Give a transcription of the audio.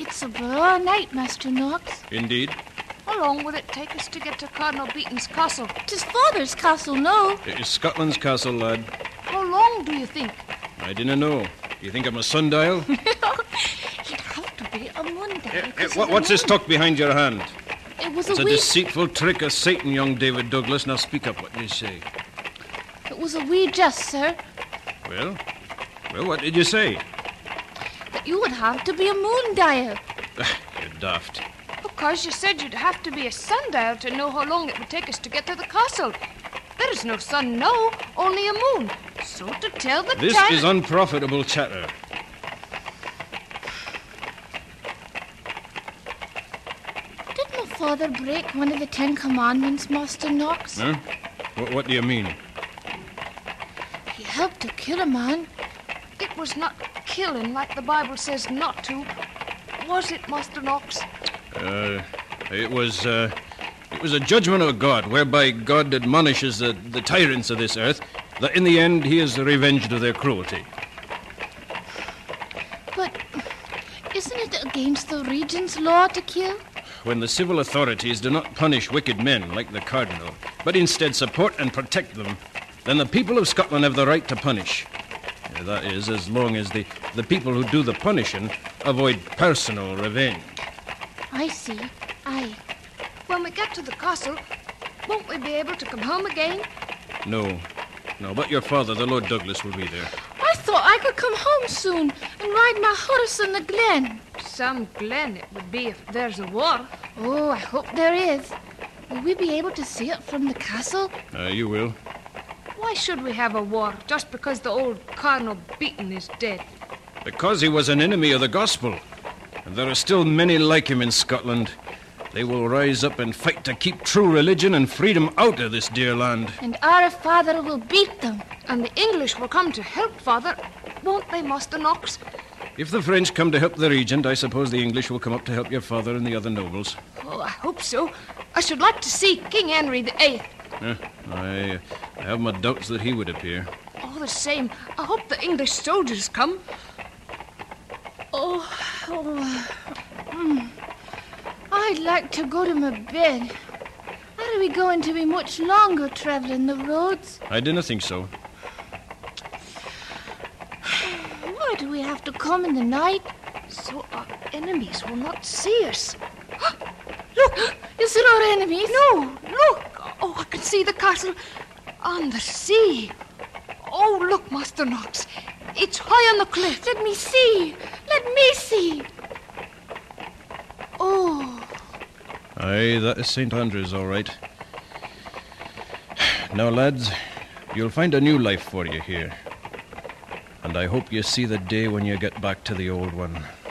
It's a raw night, Master Knox. Indeed. How long will it take us to get to Cardinal Beaton's castle? 'Tis father's castle, no. It is Scotland's castle, lad. How long do you think? I dinna know. You think I'm a sundial? He'd have to be a Monday. What's this tuck behind your hand? It was It's a a wee... deceitful trick of Satan, young David Douglas. Now speak up. What do you say? It was a wee jest, sir, Well, what did you say? that you would have to be a moondial. You're daft. Because you said you'd have to be a sundial to know how long it would take us to get to the castle. There is no sun now, only a moon. So to tell the This time... is unprofitable chatter. Did my father break one of the 10 Commandments, Master Knox? Huh? What do you mean? He helped to kill a man. It was not killing like the Bible says not to. Was it, Master Knox? It was a judgment of God, whereby God admonishes the tyrants of this earth, that in the end he is revenged of their cruelty. But isn't it against the Regent's law to kill? When the civil authorities do not punish wicked men like the Cardinal, but instead support and protect them, then the people of Scotland have the right to punish. That is, as long as the people who do the punishing avoid personal revenge. I see. Aye. When we get to the castle, won't we be able to come home again? No, but your father, the Lord Douglas, will be there. I thought I could come home soon and ride my horse in the glen. Some glen it would be if there's a war. Oh, I hope there is. Will we be able to see it from the castle? You will. Why should we have a war just because the old Cardinal Beaton is dead? Because he was an enemy of the gospel. And there are still many like him in Scotland. They will rise up and fight to keep true religion and freedom out of this dear land. And our father will beat them. And the English will come to help Father, won't they, Master Knox? If the French come to help the regent, I suppose the English will come up to help your father and the other nobles. Oh, I hope so. I should like to see King Henry VIII. I have my doubts that he would appear. All the same, I hope the English soldiers come. I'd like to go to my bed. Are we going to be much longer traveling the roads? I didn't think so. Why do we have to come in the night? So our enemies will not see us. Look, is it our enemies? No, look. Oh, I can see the castle on the sea. Oh, look, Master Knox. It's high on the cliff. Let me see. Let me see. Oh. Aye, that is St. Andrews, all right. Now, lads, you'll find a new life for you here. And I hope you see the day when you get back to the old one.